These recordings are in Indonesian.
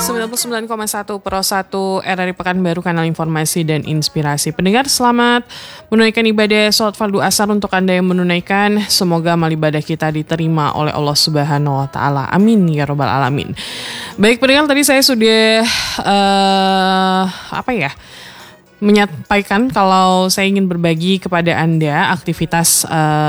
99,1 Pro 1 RRI Pekanbaru, kanal informasi dan inspirasi. Pendengar, selamat menunaikan ibadah sholat fardu asar untuk Anda yang menunaikan. Semoga amal ibadah kita diterima oleh Allah Subhanahu wa Ta'ala. Amin ya Rabbal Alamin. Baik pendengar, tadi saya sudah menyampaikan kalau saya ingin berbagi kepada Anda aktivitas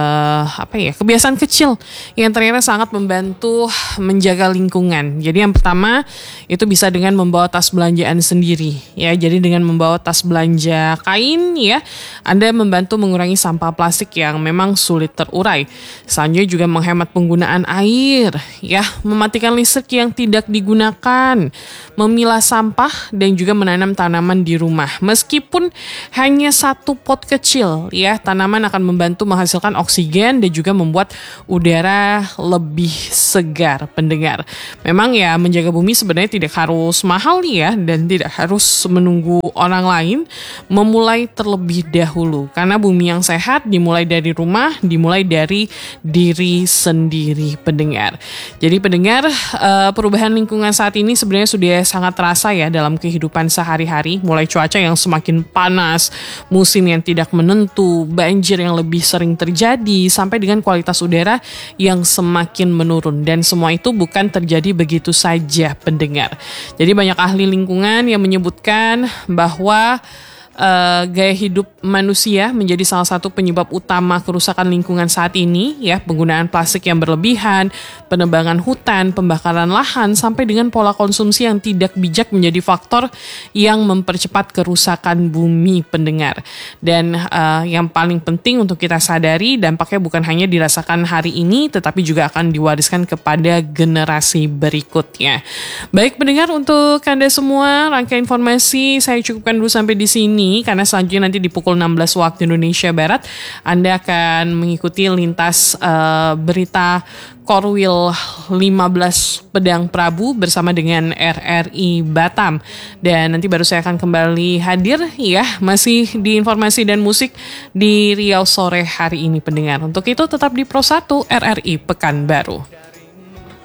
kebiasaan kecil yang ternyata sangat membantu menjaga lingkungan. Jadi yang pertama itu bisa dengan membawa tas belanjaan sendiri ya. Jadi dengan membawa tas belanja kain ya, Anda membantu mengurangi sampah plastik yang memang sulit terurai. Selanjutnya juga menghemat penggunaan air ya, mematikan listrik yang tidak digunakan, memilah sampah dan juga menanam tanaman di rumah. Meskipun hanya satu pot kecil ya, tanaman akan membantu menghasilkan oksigen dan juga membuat udara lebih segar pendengar. Memang ya menjaga bumi sebenarnya tidak harus mahal ya, dan tidak harus menunggu orang lain, memulai terlebih dahulu. Karena bumi yang sehat dimulai dari rumah, dimulai dari diri sendiri pendengar. Jadi pendengar, perubahan lingkungan saat ini sebenarnya sudah sangat terasa ya dalam kehidupan sehari-hari. Mulai cuaca yang semakin panas, musim yang tidak menentu, banjir yang lebih sering terjadi, sampai dengan kualitas udara yang semakin menurun. Dan semua itu bukan terjadi begitu saja pendengar. Jadi banyak ahli lingkungan yang menyebutkan bahwa gaya hidup manusia menjadi salah satu penyebab utama kerusakan lingkungan saat ini ya. Penggunaan plastik yang berlebihan, penebangan hutan, pembakaran lahan, sampai dengan pola konsumsi yang tidak bijak menjadi faktor yang mempercepat kerusakan bumi pendengar. Dan yang paling penting untuk kita sadari, dampaknya bukan hanya dirasakan hari ini, tetapi juga akan diwariskan kepada generasi berikutnya. Baik pendengar, untuk Anda semua, rangkaian informasi saya cukupkan dulu sampai di sini. Karena selanjutnya nanti di pukul 16 waktu Indonesia Barat Anda akan mengikuti lintas berita Korwil 15 Pedang Prabu bersama dengan RRI Batam. Dan nanti baru saya akan kembali hadir ya, masih di informasi dan musik di Riau sore hari ini pendengar. Untuk itu tetap di Pro 1 RRI Pekanbaru.